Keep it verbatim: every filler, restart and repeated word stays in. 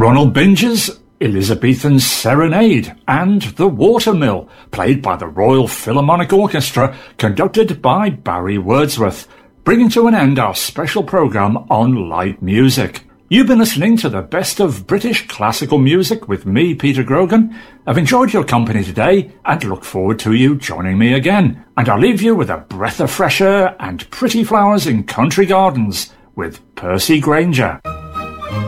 Ronald Binge's Elizabethan Serenade and The Watermill, played by the Royal Philharmonic Orchestra, conducted by Barry Wordsworth, bringing to an end our special programme on light music. You've been listening to the best of British classical music with me, Peter Grogan. I've enjoyed your company today and look forward to you joining me again. And I'll leave you with a breath of fresh air and pretty flowers in country gardens with Percy Grainger.